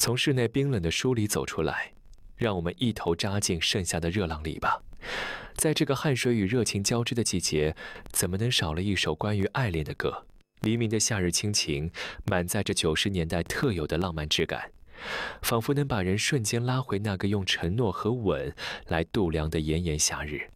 从室内冰冷的书里走出来，让我们一头扎进盛夏的热浪里吧。在这个汗水与热情交织的季节，怎么能少了一首关于爱恋的歌？黎明的夏日亲情，满载着90年代特有的浪漫质感，仿佛能把人瞬间拉回那个用承诺和吻来度量的炎炎夏日。